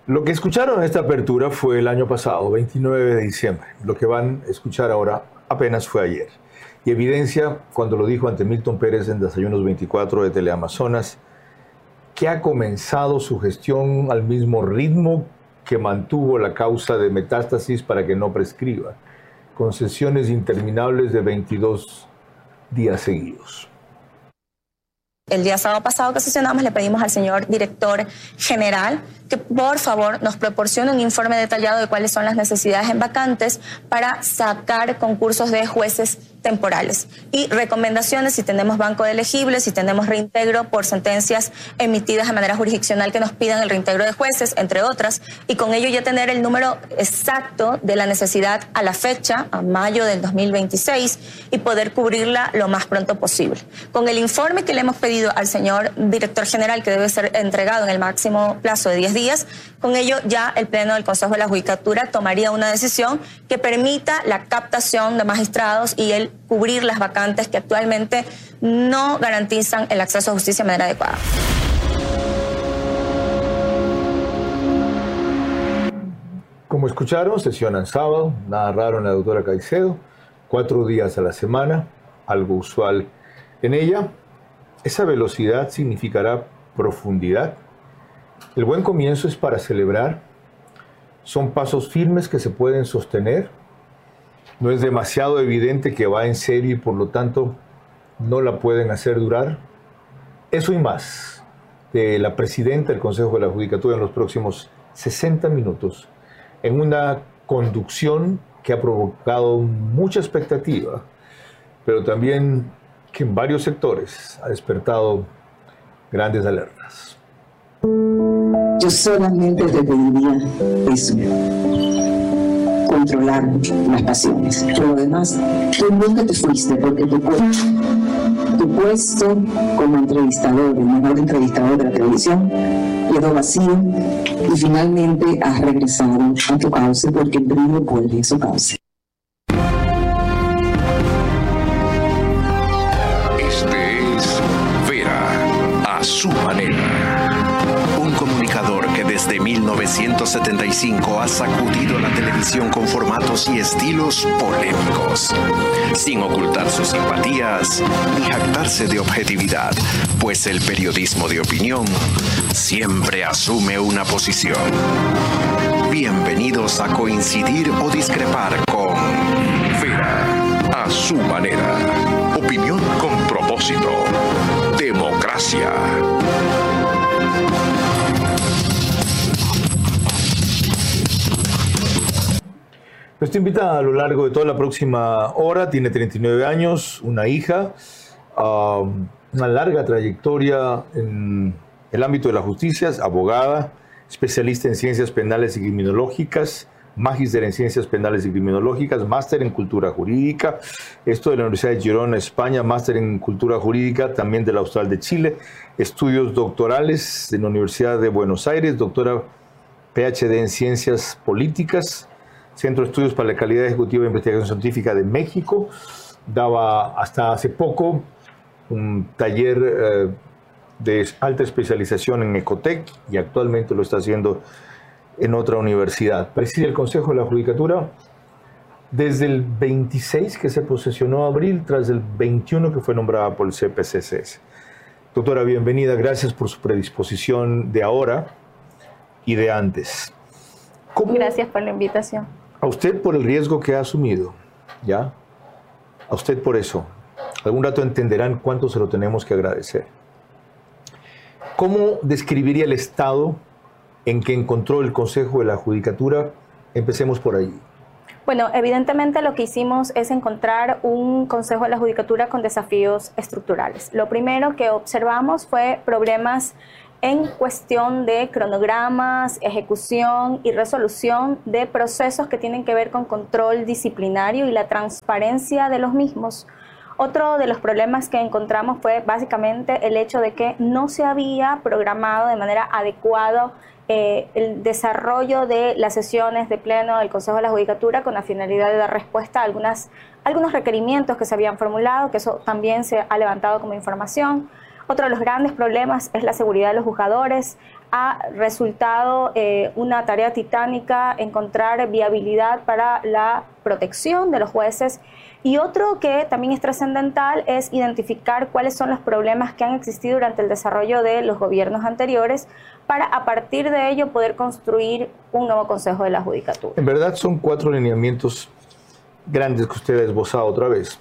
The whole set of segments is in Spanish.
Lo que escucharon en esta apertura fue el año pasado, 29 de diciembre. Lo que van a escuchar ahora apenas fue ayer. Y evidencia, cuando lo dijo ante Milton Pérez en Desayunos 24 de Teleamazonas, que ha comenzado su gestión al mismo ritmo que mantuvo la causa de Metástasis para que no prescriba, con sesiones interminables de 22 días seguidos. El día sábado pasado que sesionamos le pedimos al señor director general que por favor nos proporcione un informe detallado de cuáles son las necesidades en vacantes para sacar concursos de jueces temporales y recomendaciones si tenemos banco de elegibles, si tenemos reintegro por sentencias emitidas de manera jurisdiccional que nos pidan el reintegro de jueces, entre otras, y con ello ya tener el número exacto de la necesidad a la fecha, a mayo del 2026, y poder cubrirla lo más pronto posible. Con el informe que le hemos pedido al señor director general, que debe ser entregado en el máximo plazo de 10 días, con ello ya el Pleno del Consejo de la Judicatura tomaría una decisión que permita la captación de magistrados y el cubrir las vacantes que actualmente no garantizan el acceso a justicia de manera adecuada. Como escucharon, sesionan sábado, nada raro en la doctora Caicedo, 4 días a la semana, algo usual en ella. Esa velocidad significará profundidad. El buen comienzo es para celebrar. Son pasos firmes que se pueden sostener. No es demasiado evidente que va en serio y por lo tanto no la pueden hacer durar. Eso y más de la presidenta del Consejo de la Judicatura en los próximos 60 minutos, en una conducción que ha provocado mucha expectativa, pero también que en varios sectores ha despertado grandes alertas. Yo solamente te pediría eso, controlar las pasiones. Por lo demás, tú nunca te fuiste porque tu puesto como entrevistador, el mejor entrevistador de la televisión, quedó vacío y finalmente has regresado a tu cauce porque el brillo vuelve a su cauce. Este es Vera a su manera. Un comunicador que desde 1975 ha sacudido la televisión con formatos y estilos polémicos, sin ocultar sus simpatías ni jactarse de objetividad, pues el periodismo de opinión siempre asume una posición. Bienvenidos a coincidir o discrepar con Vera a su manera. Opinión con propósito. Democracia. Nuestra invitada a lo largo de toda la próxima hora tiene 39 años, una hija, una larga trayectoria en el ámbito de la justicia, es abogada, especialista en ciencias penales y criminológicas, magíster en ciencias penales y criminológicas, máster en cultura jurídica, esto de la Universidad de Girona, España, máster en cultura jurídica también de la Austral de Chile, estudios doctorales en la Universidad de Buenos Aires, doctora PhD en ciencias políticas, Centro de Estudios para la Calidad Ejecutiva e Investigación Científica de México. Daba hasta hace poco un taller de alta especialización en Ecotec y actualmente lo está haciendo en otra universidad. Preside el Consejo de la Judicatura desde el 26 que se posesionó abril, tras el 21 que fue nombrada por el CPCCS. Doctora, bienvenida. Gracias por su predisposición de ahora y de antes. Gracias por la invitación. A usted por el riesgo que ha asumido, ¿ya? A usted por eso. Algún rato entenderán cuánto se lo tenemos que agradecer. ¿Cómo describiría el estado en que encontró el Consejo de la Judicatura? Empecemos por ahí. Bueno, evidentemente lo que hicimos es encontrar un Consejo de la Judicatura con desafíos estructurales. Lo primero que observamos fue problemas en cuestión de cronogramas, ejecución y resolución de procesos que tienen que ver con control disciplinario y la transparencia de los mismos. Otro de los problemas que encontramos fue básicamente el hecho de que no se había programado de manera adecuada el desarrollo de las sesiones de pleno del Consejo de la Judicatura con la finalidad de dar respuesta a algunos requerimientos que se habían formulado, que eso también se ha levantado como información. Otro de los grandes problemas es la seguridad de los juzgadores. ha resultado una tarea titánica encontrar viabilidad para la protección de los jueces. Y otro que también es trascendental es identificar cuáles son los problemas que han existido durante el desarrollo de los gobiernos anteriores para a partir de ello poder construir un nuevo Consejo de la Judicatura. En verdad son 4 lineamientos grandes que usted ha esbozado otra vez,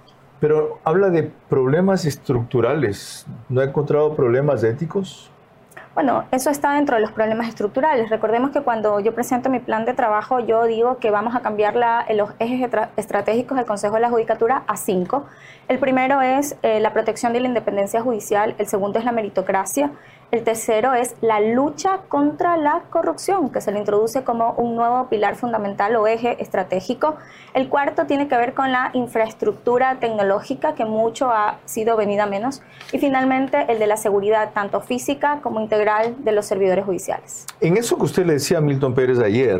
pero habla de problemas estructurales. ¿No ha encontrado problemas éticos? Bueno, eso está dentro de los problemas estructurales. Recordemos que cuando yo presento mi plan de trabajo, yo digo que vamos a cambiar los ejes estratégicos del Consejo de la Judicatura a 5. El primero es la protección de la independencia judicial, el segundo es la meritocracia, el tercero es la lucha contra la corrupción, que se le introduce como un nuevo pilar fundamental o eje estratégico. El cuarto tiene que ver con la infraestructura tecnológica, que mucho ha sido venida menos. Y finalmente el de la seguridad, tanto física como integral, de los servidores judiciales. En eso que usted le decía a Milton Pérez ayer,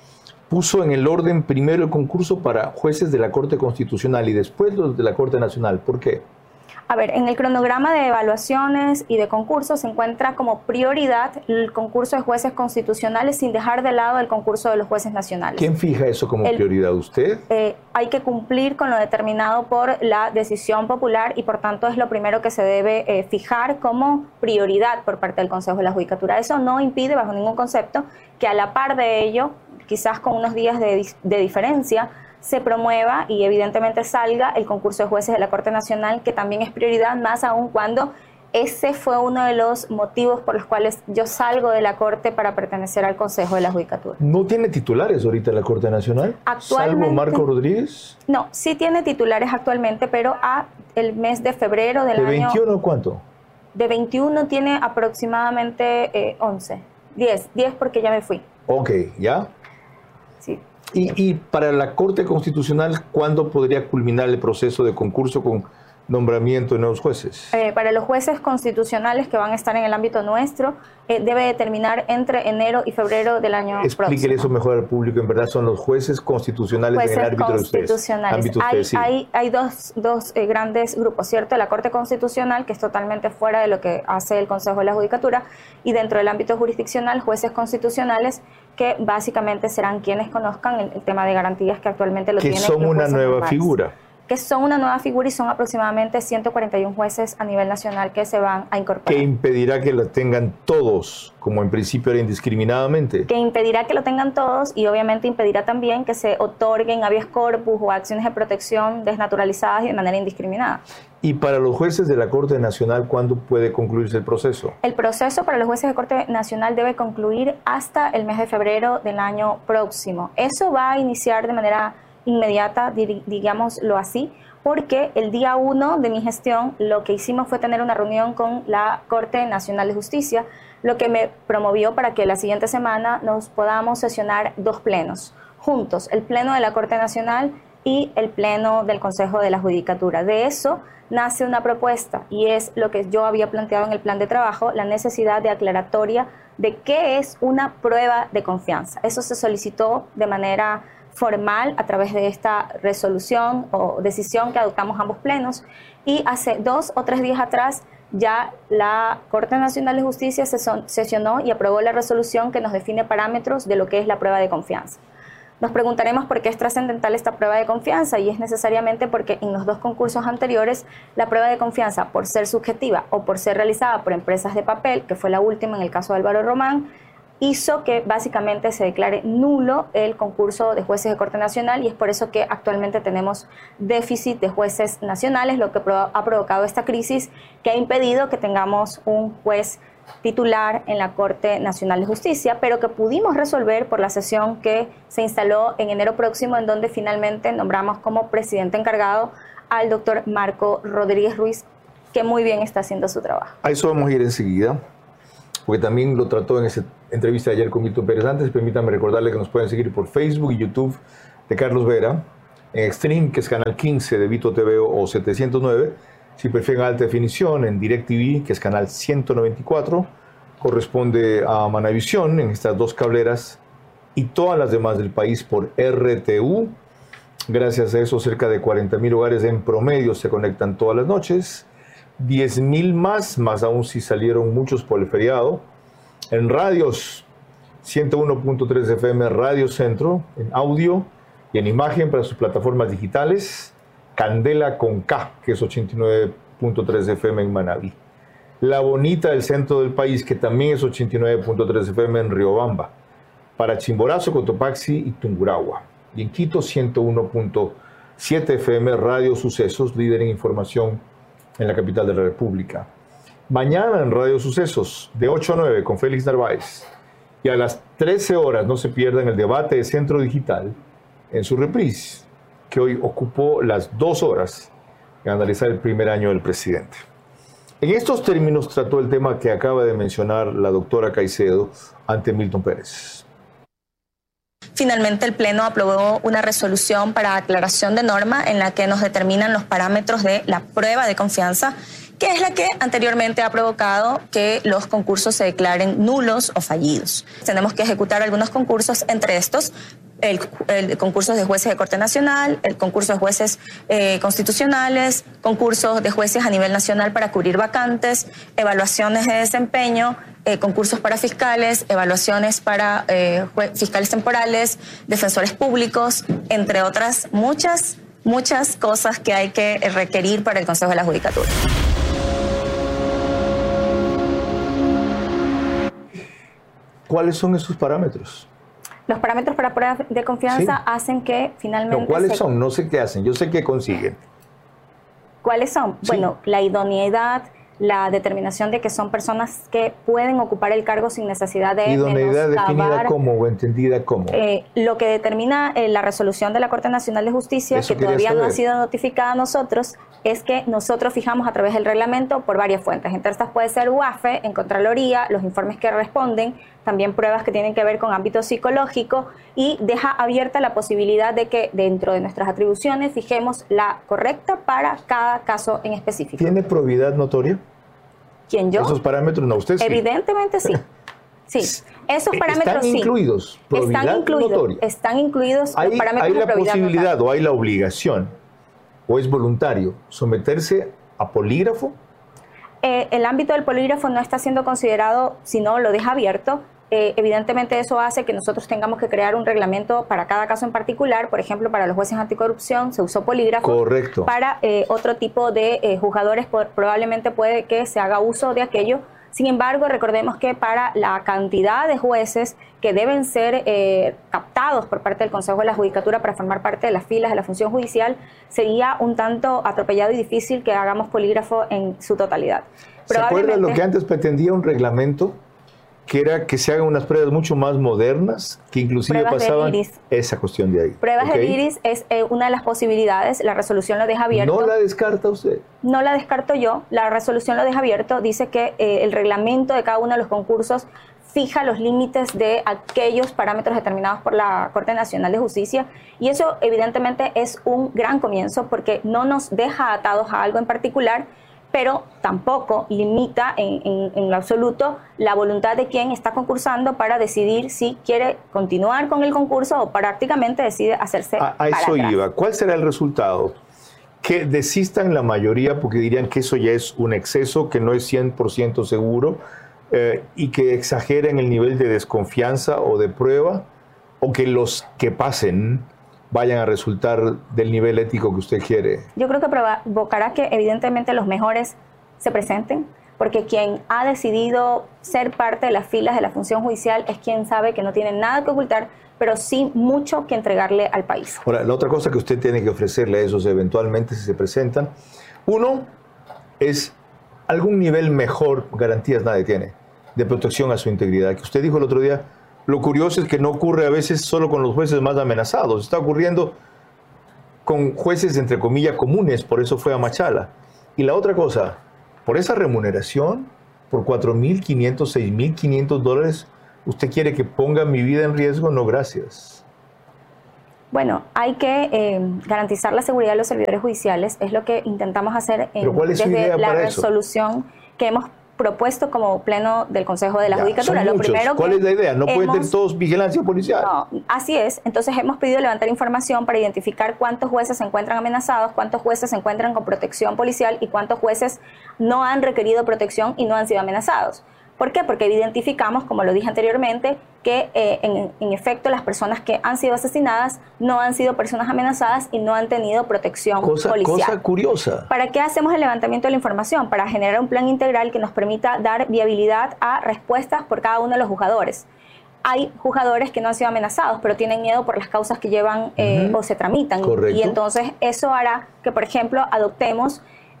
puso en el orden primero el concurso para jueces de la Corte Constitucional y después los de la Corte Nacional. ¿Por qué? A ver, en el cronograma de evaluaciones y de concursos se encuentra como prioridad el concurso de jueces constitucionales sin dejar de lado el concurso de los jueces nacionales. ¿Quién fija eso como prioridad? ¿Usted? Hay que cumplir con lo determinado por la decisión popular y por tanto es lo primero que se debe fijar como prioridad por parte del Consejo de la Judicatura. Eso no impide bajo ningún concepto que a la par de ello, quizás con unos días de diferencia, se promueva y evidentemente salga el concurso de jueces de la Corte Nacional, que también es prioridad, más aún cuando ese fue uno de los motivos por los cuales yo salgo de la Corte para pertenecer al Consejo de la Judicatura. ¿No tiene titulares ahorita la Corte Nacional? Actualmente, ¿salvo Marco Rodríguez? No, sí tiene titulares actualmente, pero el mes de febrero del año... ¿De 21 cuánto? De 21 tiene aproximadamente 11, 10 porque ya me fui. Ok, ¿ya? Sí. Y para la Corte Constitucional, ¿cuándo podría culminar el proceso de concurso con nombramiento de nuevos jueces? Para los jueces constitucionales que van a estar en el ámbito nuestro, debe de terminar entre enero y febrero del año próximo. Explíquele eso mejor al público. En verdad son los jueces constitucionales en el ámbito de ustedes. Hay dos grandes grupos, ¿cierto? La Corte Constitucional, que es totalmente fuera de lo que hace el Consejo de la Judicatura, y dentro del ámbito jurisdiccional, jueces constitucionales, que básicamente serán quienes conozcan el tema de garantías que actualmente lo tienen. Que son una nueva figura. Que son una nueva figura y son aproximadamente 141 jueces a nivel nacional que se van a incorporar. ¿Qué impedirá que lo tengan todos, como en principio era indiscriminadamente? Que impedirá que lo tengan todos y obviamente impedirá también que se otorguen habeas corpus o acciones de protección desnaturalizadas y de manera indiscriminada. ¿Y para los jueces de la Corte Nacional cuándo puede concluirse el proceso? El proceso para los jueces de Corte Nacional debe concluir hasta el mes de febrero del año próximo. Eso va a iniciar de manera inmediata, digámoslo así, porque el día 1 de mi gestión lo que hicimos fue tener una reunión con la Corte Nacional de Justicia, lo que me promovió para que la siguiente semana nos podamos sesionar 2 plenos juntos, el pleno de la Corte Nacional y el pleno del Consejo de la Judicatura. De eso nace una propuesta y es lo que yo había planteado en el plan de trabajo, la necesidad de aclaratoria de qué es una prueba de confianza. Eso se solicitó de manera formal a través de esta resolución o decisión que adoptamos ambos plenos y hace 2 o 3 días atrás ya la Corte Nacional de Justicia sesionó y aprobó la resolución que nos define parámetros de lo que es la prueba de confianza. Nos preguntaremos por qué es trascendental esta prueba de confianza y es necesariamente porque en los 2 concursos anteriores la prueba de confianza, por ser subjetiva o por ser realizada por empresas de papel, que fue la última en el caso de Álvaro Román, hizo que básicamente se declare nulo el concurso de jueces de Corte Nacional y es por eso que actualmente tenemos déficit de jueces nacionales, lo que ha provocado esta crisis que ha impedido que tengamos un juez titular en la Corte Nacional de Justicia, pero que pudimos resolver por la sesión que se instaló en enero próximo, en donde finalmente nombramos como presidente encargado al doctor Marco Rodríguez Ruiz, que muy bien está haciendo su trabajo. A eso vamos a ir enseguida, porque también lo trató en esa entrevista de ayer con Milton Pérez. Antes, permítanme recordarle que nos pueden seguir por Facebook y YouTube de Carlos Vera, en Extreme, que es canal 15 de Vito TV o 709, si prefieren alta definición, en DirecTV, que es canal 194, corresponde a Manavisión, en estas 2 cableras, y todas las demás del país por RTU. Gracias a eso, cerca de 40.000 hogares en promedio se conectan todas las noches. 10.000 más aún si salieron muchos por el feriado. En radios, 101.3 FM Radio Centro, en audio y en imagen para sus plataformas digitales. Candela con K, que es 89.3 FM en Manabí. La Bonita del centro del país, que también es 89.3 FM en Riobamba. Para Chimborazo, Cotopaxi y Tungurahua. Y en Quito, 101.7 FM Radio Sucesos, líder en información en la capital de la República. Mañana en Radio Sucesos, de 8 a 9, con Félix Narváez. Y a las 13 horas no se pierdan el debate de Centro Digital en su reprise, que hoy ocupó las 2 horas en analizar el primer año del presidente. En estos términos trató el tema que acaba de mencionar la doctora Caicedo ante Milton Pérez. Finalmente, el Pleno aprobó una resolución para aclaración de norma en la que nos determinan los parámetros de la prueba de confianza, que es la que anteriormente ha provocado que los concursos se declaren nulos o fallidos. Tenemos que ejecutar algunos concursos, entre estos el concurso de jueces de Corte Nacional, el concurso de jueces constitucionales, concursos de jueces a nivel nacional para cubrir vacantes, evaluaciones de desempeño, concursos para fiscales, evaluaciones para fiscales temporales, defensores públicos, entre otras muchas cosas que hay que requerir para el Consejo de la Judicatura. ¿Cuáles son esos parámetros? Los parámetros para pruebas de confianza hacen que finalmente... No, ¿cuáles son? No sé qué hacen, yo sé qué consiguen. ¿Cuáles son? Sí. Bueno, la idoneidad, la determinación de que son personas que pueden ocupar el cargo sin necesidad de ¿Idoneidad definida como o entendida como? Lo que determina la resolución de la Corte Nacional de Justicia, que todavía no ha sido notificada a nosotros, es que nosotros fijamos a través del reglamento por varias fuentes. Entre estas puede ser UAFE, en Contraloría, los informes que responden, también pruebas que tienen que ver con ámbito psicológico, y deja abierta la posibilidad de que dentro de nuestras atribuciones fijemos la correcta para cada caso en específico. ¿Tiene probidad notoria? ¿Quién, yo? Esos parámetros, no, usted sí. Evidentemente sí. Sí, esos parámetros ¿Están incluidos? Están incluidos. Notoria. Están incluidos los parámetros ¿Hay de la probidad posibilidad notoria. o hay la obligación, o es voluntario, someterse a polígrafo? El ámbito del polígrafo no está siendo considerado, sino lo deja abierto. Evidentemente eso hace que nosotros tengamos que crear un reglamento para cada caso en particular. Por ejemplo, para los jueces anticorrupción se usó polígrafo. Correcto. Para otro tipo de juzgadores probablemente puede que se haga uso de aquello. Sin embargo, recordemos que para la cantidad de jueces que deben ser captados por parte del Consejo de la Judicatura para formar parte de las filas de la función judicial, sería un tanto atropellado y difícil que hagamos polígrafo en su totalidad. ¿Se acuerdan lo que antes pretendía un reglamento? Que era que se hagan unas pruebas mucho más modernas, que inclusive pasaban esa cuestión de ahí. Pruebas del iris es una de las posibilidades, la resolución lo deja abierto. ¿No la descarta usted? No la descarto yo, la resolución lo deja abierto, dice que el reglamento de cada uno de los concursos fija los límites de aquellos parámetros determinados por la Corte Nacional de Justicia, y eso evidentemente es un gran comienzo porque no nos deja atados a algo en particular, pero tampoco limita en lo absoluto la voluntad de quien está concursando para decidir si quiere continuar con el concurso o prácticamente decide hacerse a eso para atrás. iba. ¿Cuál será el resultado? Que desistan la mayoría porque dirían que eso ya es un exceso, que no es 100% seguro, y que exageren el nivel de desconfianza o de prueba, o que los que pasen vayan a resultar del nivel ético que usted quiere. Yo creo que provocará que evidentemente los mejores se presenten, porque quien ha decidido ser parte de las filas de la función judicial es quien sabe que no tiene nada que ocultar, pero sí mucho que entregarle al país. Ahora, la otra cosa que usted tiene que ofrecerle a esos eventualmente si se presentan, uno es algún nivel mejor, garantías nadie tiene, de protección a su integridad. Que usted dijo el otro día, lo curioso es que no ocurre a veces solo con los jueces más amenazados, está ocurriendo con jueces entre comillas comunes, por eso fue a Machala. Y la otra cosa, por esa remuneración, por $4,500, $6,500, ¿usted quiere que ponga mi vida en riesgo? No, gracias. Bueno, hay que garantizar la seguridad de los servidores judiciales, es lo que intentamos hacer desde la resolución que hemos propuesto como pleno del Consejo de la Judicatura. Lo primero ¿Cuál es la idea? ¿No pueden tener todos vigilancia policial? No, así es. Entonces hemos pedido levantar información para identificar cuántos jueces se encuentran amenazados, cuántos jueces se encuentran con protección policial y cuántos jueces no han requerido protección y no han sido amenazados. ¿Por qué? Porque identificamos, como lo dije anteriormente, que en efecto las personas que han sido asesinadas no han sido personas amenazadas y no han tenido protección policial. Cosa curiosa. ¿Para qué hacemos el levantamiento de la información? Para generar un plan integral que nos permita dar viabilidad a respuestas por cada uno de los juzgadores. Hay juzgadores que no han sido amenazados, pero tienen miedo por las causas que llevan o se tramitan. Correcto. Y entonces eso hará que, por ejemplo, adoptemos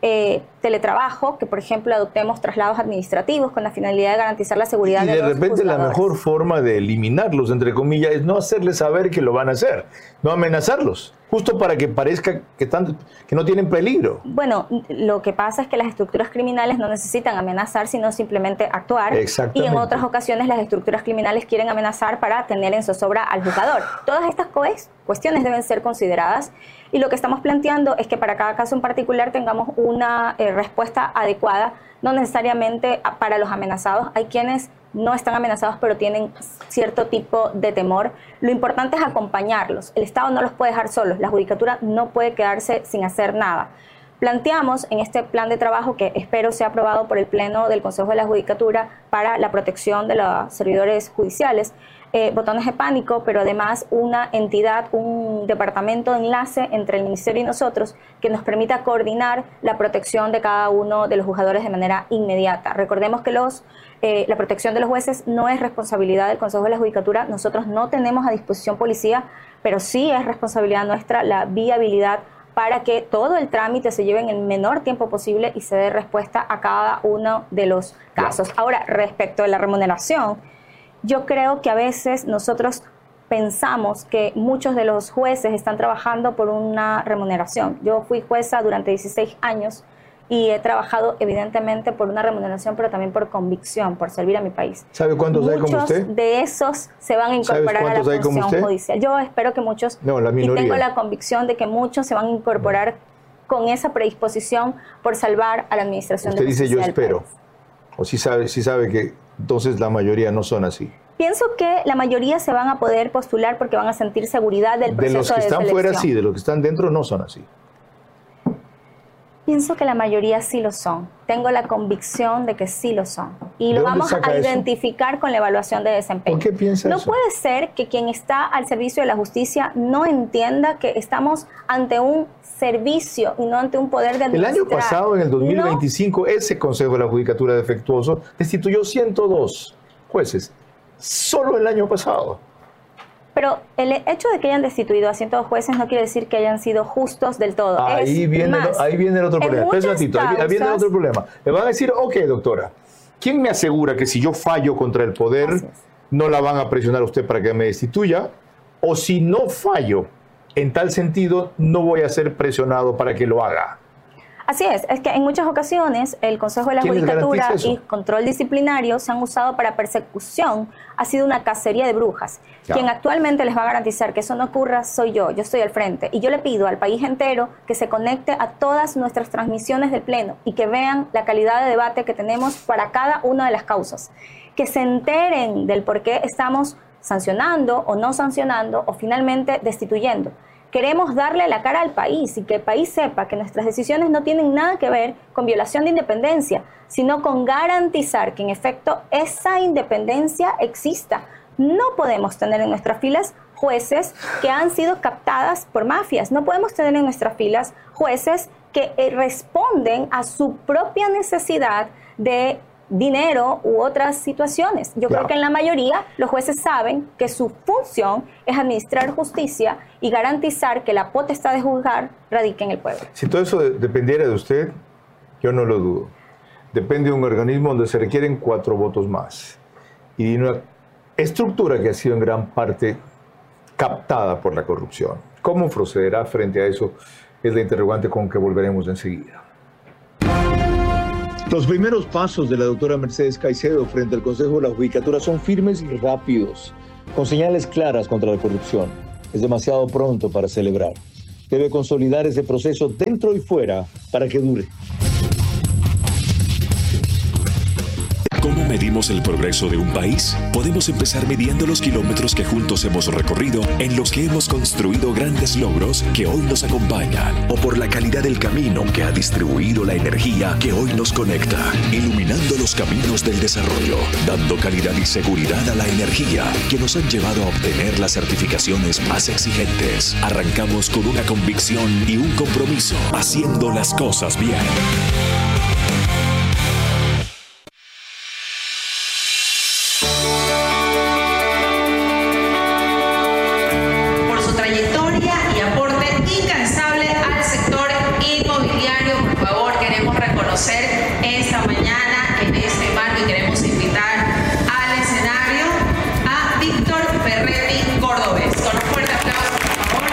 teletrabajo, que por ejemplo adoptemos traslados administrativos con la finalidad de garantizar la seguridad de los juzgadores. Y de repente la mejor forma de eliminarlos, entre comillas, es no hacerles saber que lo van a hacer, no amenazarlos, justo para que parezca que no tienen peligro. Bueno, lo que pasa es que las estructuras criminales no necesitan amenazar, sino simplemente actuar. Exactamente. Y en otras ocasiones las estructuras criminales quieren amenazar para tener en zozobra al juzgador. Todas estas cuestiones deben ser consideradas. Y lo que estamos planteando es que para cada caso en particular tengamos una respuesta adecuada, no necesariamente para los amenazados. Hay quienes no están amenazados pero tienen cierto tipo de temor. Lo importante es acompañarlos. El Estado no los puede dejar solos. La Judicatura no puede quedarse sin hacer nada. Planteamos en este plan de trabajo, que espero sea aprobado por el Pleno del Consejo de la Judicatura para la protección de los servidores judiciales, botones de pánico, pero además una entidad, un departamento de enlace entre el Ministerio y nosotros que nos permita coordinar la protección de cada uno de los juzgadores de manera inmediata. Recordemos que la protección de los jueces no es responsabilidad del Consejo de la Judicatura. Nosotros no tenemos a disposición policía, pero sí es responsabilidad nuestra la viabilidad para que todo el trámite se lleve en el menor tiempo posible y se dé respuesta a cada uno de los casos. Ahora, respecto de la remuneración, yo creo que a veces nosotros pensamos que muchos de los jueces están trabajando por una remuneración. Yo fui jueza durante 16 años y he trabajado evidentemente por una remuneración, pero también por convicción, por servir a mi país. ¿Sabe cuántos hay como usted? Muchos de esos se van a incorporar a la función judicial. Yo espero que muchos, no, la minoría. Y tengo la convicción de que muchos se van a incorporar con esa predisposición por salvar a la administración de justicia. Usted dice yo espero, o sí sabe que entonces la mayoría no son así. Pienso que la mayoría se van a poder postular porque van a sentir seguridad del proceso de selección. De los que están fuera sí, de los que están dentro no son así. Pienso que la mayoría sí lo son. Tengo la convicción de que sí lo son. Y lo vamos a identificar con la evaluación de desempeño. ¿Por qué piensa eso? No puede ser que quien está al servicio de la justicia no entienda que estamos ante un servicio y no ante un poder de administrar. El año pasado, en el 2025, ese Consejo de la Judicatura defectuoso destituyó 102 jueces. Solo el año pasado. Pero el hecho de que hayan destituido a 102 jueces no quiere decir que hayan sido justos del todo. Ahí viene el otro problema. Ahí viene el otro problema. Le van a decir, ok, doctora, ¿quién me asegura que si yo fallo contra el poder, no la van a presionar a usted para que me destituya? O si no fallo, en tal sentido, no voy a ser presionado para que lo haga. Así es que en muchas ocasiones el Consejo de la Judicatura y control disciplinario se han usado para persecución. Ha sido una cacería de brujas. Quien actualmente les va a garantizar que eso no ocurra soy yo estoy al frente. Y yo le pido al país entero que se conecte a todas nuestras transmisiones del Pleno y que vean la calidad de debate que tenemos para cada una de las causas. Que se enteren del por qué estamos sancionando o no sancionando o finalmente destituyendo. Queremos darle la cara al país y que el país sepa que nuestras decisiones no tienen nada que ver con violación de independencia, sino con garantizar que en efecto esa independencia exista. No podemos tener en nuestras filas jueces que han sido captadas por mafias. No podemos tener en nuestras filas jueces que responden a su propia necesidad de dinero u otras situaciones. Yo creo que en la mayoría los jueces saben que su función es administrar justicia y garantizar que la potestad de juzgar radique en el pueblo. Si todo eso dependiera de usted, yo no lo dudo. Depende de un organismo donde se requieren 4 votos más y una estructura que ha sido en gran parte captada por la corrupción. ¿Cómo procederá frente a eso? Es la interrogante con que volveremos enseguida. Los primeros pasos de la doctora Mercedes Caicedo frente al Consejo de la Judicatura son firmes y rápidos, con señales claras contra la corrupción. Es demasiado pronto para celebrar. Debe consolidar ese proceso dentro y fuera para que dure. ¿Cómo medimos el progreso de un país, podemos empezar midiendo los kilómetros que juntos hemos recorrido, en los que hemos construido grandes logros que hoy nos acompañan, o por la calidad del camino que ha distribuido la energía que hoy nos conecta, iluminando los caminos del desarrollo, dando calidad y seguridad a la energía que nos han llevado a obtener las certificaciones más exigentes. Arrancamos con una convicción y un compromiso, haciendo las cosas bien. Por su trayectoria y aporte incansable al sector inmobiliario, por favor, queremos reconocer esta mañana en este marco y queremos invitar al escenario a Víctor Ferretti Cordobés. Con un fuerte aplauso, por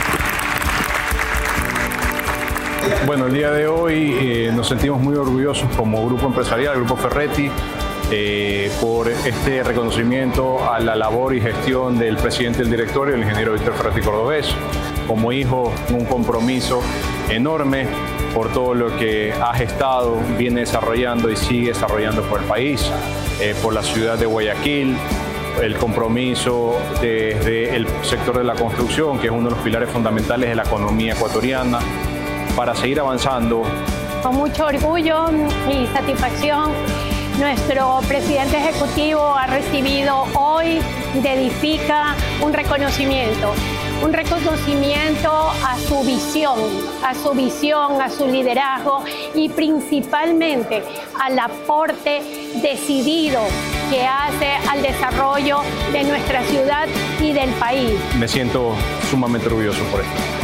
favor. Bueno, el día de hoy nos sentimos muy orgullosos como grupo empresarial, Grupo Ferretti, por este reconocimiento a la labor y gestión del presidente del directorio, el ingeniero Víctor Ferretti Cordobés. Como hijo, un compromiso enorme por todo lo que ha gestado, viene desarrollando y sigue desarrollando por el país, por la ciudad de Guayaquil, el compromiso desde el sector de la construcción, que es uno de los pilares fundamentales de la economía ecuatoriana, para seguir avanzando. Con mucho orgullo y satisfacción, nuestro presidente ejecutivo ha recibido hoy de Edifica un reconocimiento a su visión, a su liderazgo y principalmente al aporte decidido que hace al desarrollo de nuestra ciudad y del país. Me siento sumamente orgulloso por esto.